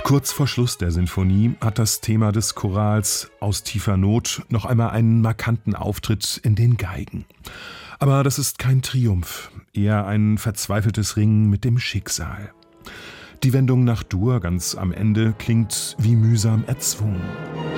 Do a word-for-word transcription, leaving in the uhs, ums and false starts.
Kurz vor Schluss der Sinfonie hat das Thema des Chorals Aus tiefer Not noch einmal einen markanten Auftritt in den Geigen. Aber das ist kein Triumph, eher ein verzweifeltes Ringen mit dem Schicksal. Die Wendung nach Dur ganz am Ende klingt wie mühsam erzwungen.